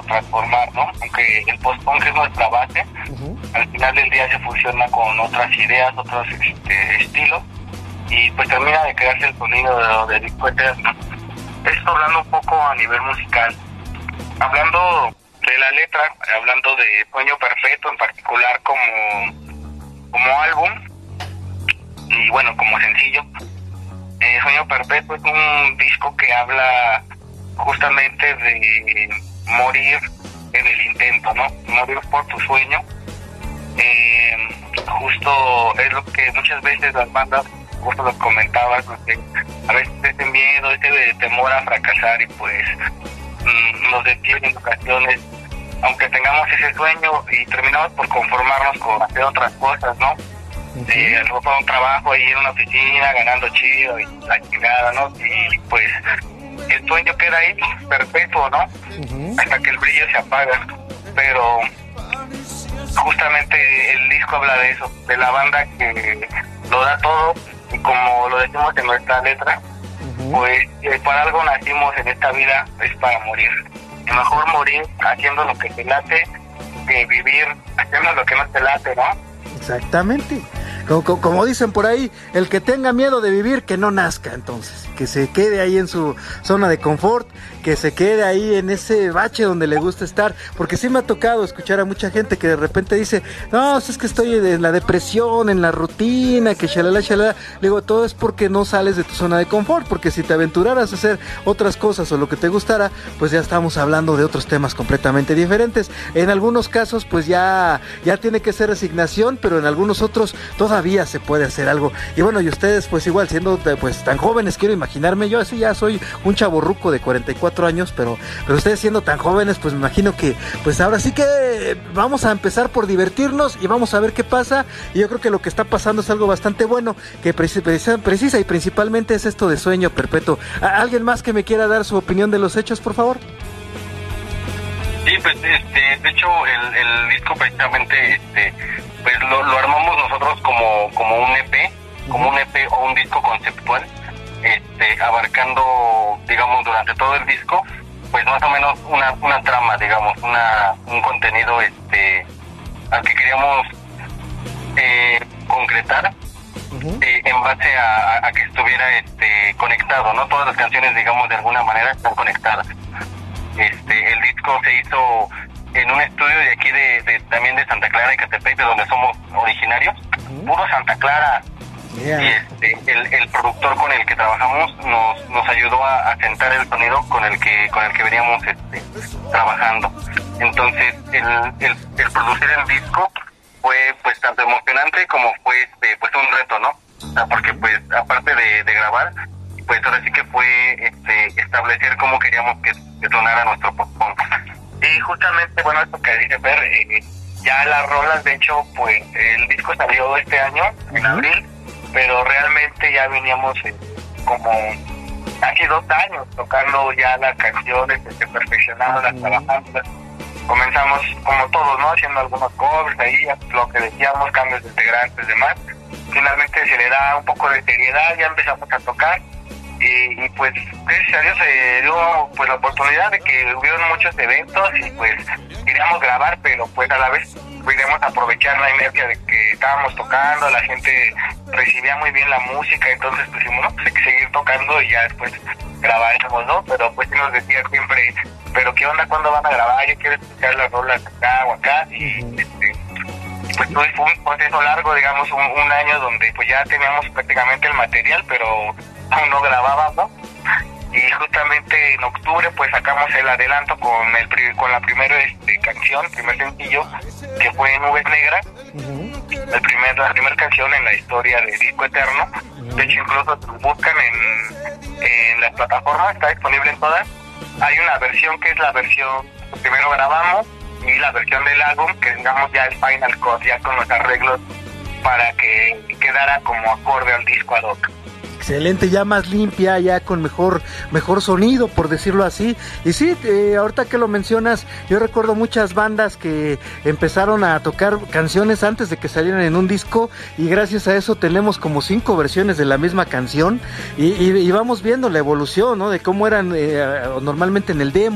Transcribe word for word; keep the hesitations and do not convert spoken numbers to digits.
transformar, ¿no? Aunque el post-punk es nuestra base, uh-huh. Al final del día se fusiona con otras ideas, otros este, estilos, y pues termina de crearse el sonido de, de Disco Eterno. Esto hablando un poco a nivel musical. Hablando de la letra, hablando de Sueño Perfecto en particular como, como álbum, y bueno, como sencillo, eh, Sueño Perfecto es un disco que habla justamente de morir en el intento, ¿no? Morir por tu sueño. Eh, justo es lo que muchas veces las bandas, justo lo comentabas, ¿no? Que a veces ese miedo, ese temor a fracasar, y pues mmm, nos detiene en ocasiones, aunque tengamos ese sueño, y terminamos por conformarnos con hacer otras cosas, ¿no? Uh-huh. Eh, a lo mejor un trabajo ahí en una oficina, ganando chido y la chingada, ¿no? Y pues el sueño queda ahí, perpetuo, ¿no? Uh-huh. Hasta que el brillo se apaga. Pero justamente el disco habla de eso, de la banda que lo da todo, y como lo decimos en nuestra letra, uh-huh. Pues eh, para algo nacimos en esta vida, es para morir. Y mejor morir haciendo lo que te late que vivir haciendo lo que no te late, ¿no? Exactamente. Como, como, como dicen por ahí, el que tenga miedo de vivir, que no nazca, entonces, que se quede ahí en su zona de confort, que se quede ahí en ese bache donde le gusta estar, porque sí me ha tocado escuchar a mucha gente que de repente dice, no, es que estoy en la depresión, en la rutina, que shalala, shalala. Le digo, todo es porque no sales de tu zona de confort, porque si te aventuraras a hacer otras cosas o lo que te gustara, pues ya estamos hablando de otros temas completamente diferentes. En algunos casos, pues ya, ya tiene que ser resignación, pero en algunos otros todavía se puede hacer algo. Y bueno, y ustedes pues igual siendo pues tan jóvenes, quiero imaginarme, yo así ya soy un chavorruco de cuarenta y cuatro años, pero, pero ustedes siendo tan jóvenes, pues me imagino que pues ahora sí que vamos a empezar por divertirnos y vamos a ver qué pasa. Y yo creo que lo que está pasando es algo bastante bueno, que precisa, precisa y principalmente es esto de Sueño Perpetuo. ¿Alguien más que me quiera dar su opinión de los hechos, por favor? Sí, pues este, de hecho el, el disco precisamente este pues lo, lo armamos nosotros como, como un E P, como un E P o un disco conceptual, este, abarcando, digamos, durante todo el disco, pues más o menos una, una trama, digamos, una, un contenido este, al que queríamos eh, concretar, uh-huh. eh, en base a, a que estuviera este, conectado, ¿no? Todas las canciones, digamos, de alguna manera están conectadas. Este, el disco se hizo en un estudio de aquí de, de también de Santa Clara y Catepec, de donde somos originarios, uh-huh. Puro Santa Clara. Yeah. Y este, el, el productor con el que trabajamos nos, nos ayudó a, a sentar el sonido con el que con el que veníamos este, trabajando. Entonces el, el, el producir el disco fue pues tanto emocionante como fue este, pues un reto, ¿no? O sea, porque pues aparte de, de grabar, pues ahora sí que fue este, establecer cómo queríamos que, que sonara nuestro pop-punk. Y justamente, bueno, esto que dice Fer, eh, ya las rolas, de hecho, pues el disco salió este año, en uh-huh. abril, pero realmente ya veníamos eh, como casi dos años tocando ya las canciones, este, perfeccionándolas, uh-huh. trabajándolas. Comenzamos como todos, ¿no? Haciendo algunos covers ahí, lo que decíamos, cambios de integrantes, demás. Finalmente se le da un poco de seriedad, ya empezamos a tocar. Y, y pues gracias a Dios se dio pues la oportunidad de que hubieron muchos eventos y pues queríamos grabar, pero pues a la vez queríamos aprovechar la inercia de que estábamos tocando, la gente recibía muy bien la música, entonces pues dijimos, no, pues hay que seguir tocando y ya después grabaremos, ¿no? Pero pues nos decía siempre, pero ¿qué onda? ¿Cuándo van a grabar? Yo quiero escuchar las rolas acá o acá, y este, pues fue un proceso largo, digamos un, un año donde pues ya teníamos prácticamente el material, pero aún no grabábamos, y justamente en octubre pues sacamos el adelanto con el con la primera este, canción, primer sencillo, que fue Nubes Negras, uh-huh. el primer, la primera canción en la historia de Disco Eterno. Uh-huh. De hecho incluso buscan en, en las plataformas, está disponible en todas. Hay una versión que es la versión que primero grabamos, y la versión del álbum que tengamos ya el final cut, ya con los arreglos para que quedara como acorde al disco ad hoc. Excelente, ya más limpia, ya con mejor mejor sonido, por decirlo así. Y sí, eh, ahorita que lo mencionas, yo recuerdo muchas bandas que empezaron a tocar canciones antes de que salieran en un disco, y gracias a eso tenemos como cinco versiones de la misma canción, y, y, y vamos viendo la evolución, ¿no? De cómo eran eh, normalmente en el demo.